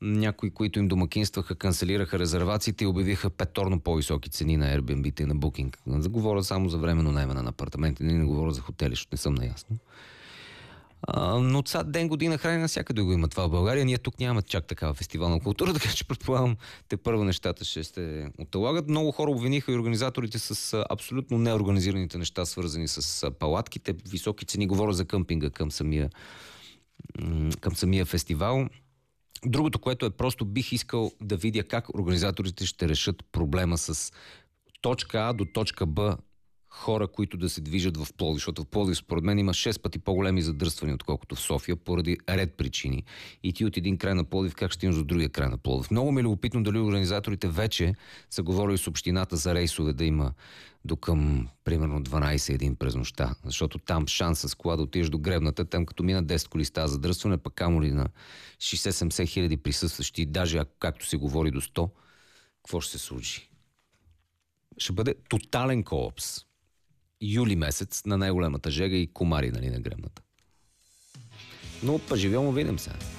Някои, които им домакинстваха, канцелираха резервациите и обявиха петорно по-високи цени на Airbnb и на Booking. Да говоря само за временно наемане на апартаменти, не говоря за хотели, защото не съм наясно. Но това ден година храни навсякъде го има това в България. Ние тук нямаме чак такава фестивална култура, така че предполагам, те първо нещата ще се отлагат. Много хора обвиниха и организаторите с абсолютно неорганизираните неща, свързани с палатките, високи цени. Говоря за къмпинга към самия фестивал. Другото, което е просто бих искал да видя как организаторите ще решат проблема с точка А до точка Б хора, които да се движат в Пловдив, защото в Пловдив според мен има 6 пъти по-големи задръствания, отколкото в София, поради ред причини. И ти от един край на Пловдив, как ще имаш до другия край на Пловдив? Много ми е любопитно дали организаторите вече са говорили с общината за рейсове да има до към примерно 12-1 през нощта, защото там шанса с кола да отидеш до Гребната, там като мина 10 коли става задръстване, пък камо ли на 60-70 хиляди присъстващи, даже както се говори до 100, какво ще се случи? Ще бъде тотален колапс. Юли месец на най-големата жега и комари, нали, на Гребната. Но поживемо, видим сега.